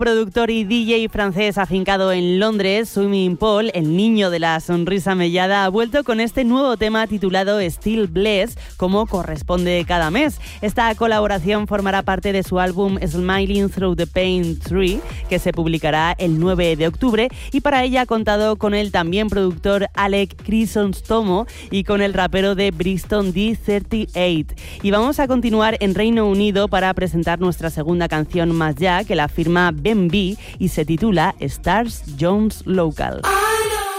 Productor y DJ francés afincado en Londres, Swimming Paul, el niño de la sonrisa mellada, ha vuelto con este nuevo tema titulado Still Blessed, como corresponde cada mes. Esta colaboración formará parte de su álbum Smiling Through the Pain 3, que se publicará el 9 de octubre, y para ella ha contado con el también productor Alec Crisóstomo y con el rapero de Brixton D38. Y vamos a continuar en Reino Unido para presentar nuestra segunda canción más ya, que la firma Ben B y se titula Stars Jones Local.